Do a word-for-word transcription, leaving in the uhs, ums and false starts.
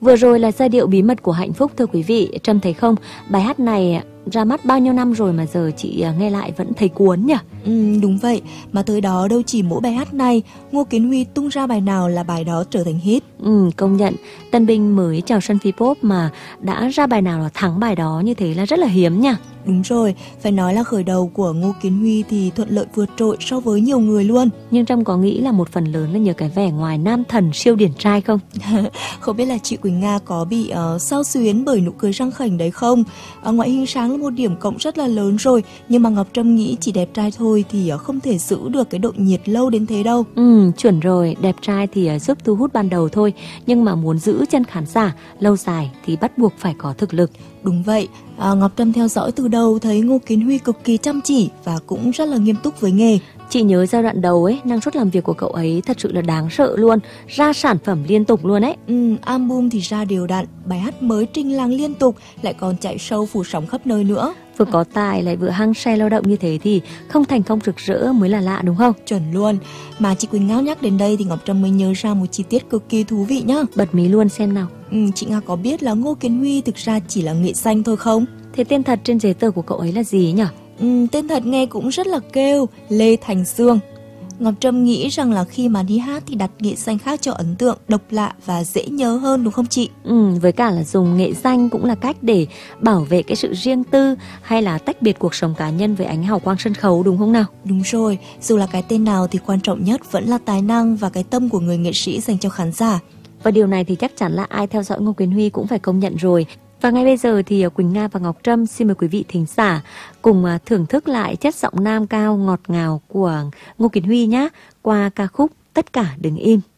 Vừa rồi là giai điệu Bí mật của hạnh phúc. Thưa quý vị, Trâm thấy không, bài hát này ra mắt bao nhiêu năm rồi mà giờ chị nghe lại vẫn thấy cuốn nhỉ? Ừ, đúng vậy. Mà tới đó đâu chỉ mỗi bài hát này, Ngô Kiến Huy tung ra bài nào là bài đó trở thành hit. Ừ, công nhận. Tân binh mới chào sân Vpop mà đã ra bài nào là thắng bài đó như thế là rất là hiếm nha. Đúng rồi, phải nói là khởi đầu của Ngô Kiến Huy thì thuận lợi vượt trội so với nhiều người luôn. Nhưng Trâm có nghĩ là một phần lớn là nhờ cái vẻ ngoài nam thần siêu điển trai không? Không biết là chị Quỳnh Nga có bị uh, xao xuyến bởi nụ cười răng khểnh đấy không? Uh, ngoại hình sáng là một điểm cộng rất là lớn rồi, nhưng mà Ngọc Trâm nghĩ chỉ đẹp trai thôi thì uh, không thể giữ được cái độ nhiệt lâu đến thế đâu. Ừ, chuẩn rồi, đẹp trai thì uh, giúp thu hút ban đầu thôi, nhưng mà muốn giữ chân khán giả lâu dài thì bắt buộc phải có thực lực. Đúng vậy, à, Ngọc Trâm theo dõi từ đầu thấy Ngô Kiến Huy cực kỳ chăm chỉ và cũng rất là nghiêm túc với nghề. Chị nhớ giai đoạn đầu ấy, năng suất làm việc của cậu ấy thật sự là đáng sợ luôn, ra sản phẩm liên tục luôn ấy. Ừ, album thì ra đều đặn, bài hát mới trình làng liên tục, lại còn chạy show phủ sóng khắp nơi nữa. Vừa có tài lại vừa hăng say lao động như thế thì không thành công rực rỡ mới là lạ đúng không? Chuẩn luôn. Mà chị Quỳnh Nga nhắc đến đây thì Ngọc Trâm mới nhớ ra một chi tiết cực kỳ thú vị nhá. Bật mí luôn xem nào. Ừ, chị Nga có biết là Ngô Kiến Huy thực ra chỉ là nghệ danh thôi không? Thế tên thật trên giấy tờ của cậu ấy là gì nhỉ? Ừ, tên thật nghe cũng rất là kêu, Lê Thành Sương. Ngọc Trâm nghĩ rằng là khi mà đi hát thì đặt nghệ danh khác cho ấn tượng, độc lạ và dễ nhớ hơn đúng không chị? Ừ, với cả là dùng nghệ danh cũng là cách để bảo vệ cái sự riêng tư hay là tách biệt cuộc sống cá nhân với ánh hào quang sân khấu đúng không nào? Đúng rồi, dù là cái tên nào thì quan trọng nhất vẫn là tài năng và cái tâm của người nghệ sĩ dành cho khán giả. Và điều này thì chắc chắn là ai theo dõi Ngô Kiến Huy cũng phải công nhận rồi. Và ngay bây giờ thì Quỳnh Nga và Ngọc Trâm xin mời quý vị thính giả cùng thưởng thức lại chất giọng nam cao ngọt ngào của Ngô Kiến Huy nhé, qua ca khúc Tất cả đừng im.